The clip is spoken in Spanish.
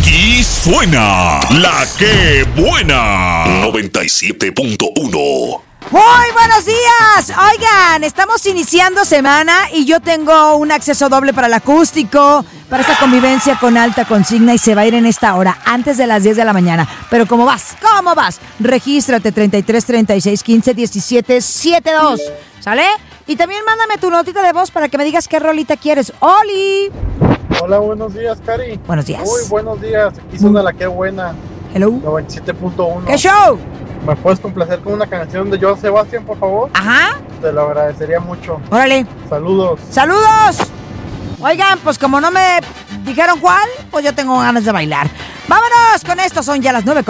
Aquí suena la que buena. 97.1. Muy buenos días. Oigan, estamos iniciando semana y yo tengo un acceso doble para el acústico, para esta convivencia con alta consigna y se va a ir en esta hora, antes de las 10 de la mañana. Pero ¿cómo vas? Regístrate 33 36 15 17 72. ¿Sale? Y también mándame tu notita de voz para que me digas qué rolita quieres. ¡Oli! Hola, buenos días, Cari. Buenos días. Muy buenos días. Aquí suena la que buena. Hello. 97.1. ¿Qué show? ¿Me puedes complacer con una canción de Joan Sebastián, por favor? Ajá. Te lo agradecería mucho. Órale. Saludos. ¡Saludos! Oigan, pues como no me dijeron cuál, pues yo tengo ganas de bailar. ¡Vámonos con esto! Son ya las 9.